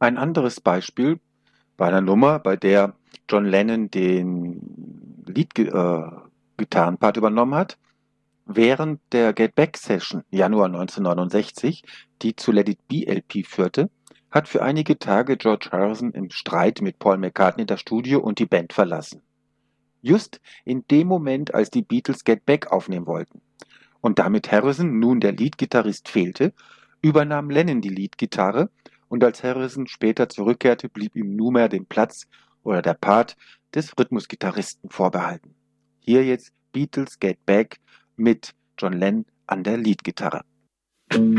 Ein anderes Beispiel bei einer Nummer, bei der John Lennon den Gitarrenpart übernommen hat, während der Get Back Session Januar 1969, die zu Let It Be LP führte, hat für einige Tage George Harrison im Streit mit Paul McCartney das Studio und die Band verlassen. Just in dem Moment, als die Beatles Get Back aufnehmen wollten. Und damit Harrison nun der Leadgitarrist fehlte, übernahm Lennon die Leadgitarre und als Harrison später zurückkehrte, blieb ihm nunmehr den Platz oder der Part des Rhythmusgitarristen vorbehalten. Hier jetzt Beatles Get Back mit John Lennon an der Leadgitarre.